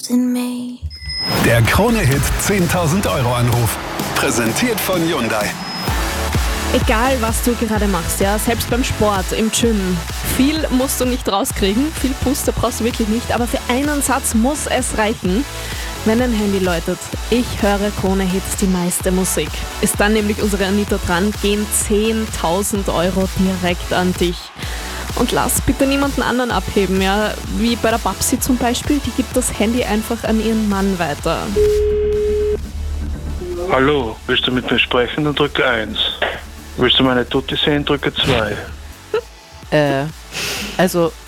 in me. Der Krone-Hit 10.000 Euro Anruf. Präsentiert von Hyundai. Egal, was du gerade machst, ja, selbst beim Sport, im Gym, viel musst du nicht rauskriegen, viel Puste brauchst du wirklich nicht, aber für einen Satz muss es reichen, wenn ein Handy läutet. Ich höre Krone-Hits, die meiste Musik. Ist dann nämlich unsere Anita dran, gehen 10.000 Euro direkt an dich. Und lass bitte niemanden anderen abheben, ja, wie bei der Babsi zum Beispiel, die gibt das Handy einfach an ihren Mann weiter. Hallo, willst du mit mir sprechen, dann drücke 1. Willst du meine Tutti sehen, drücke 2. Also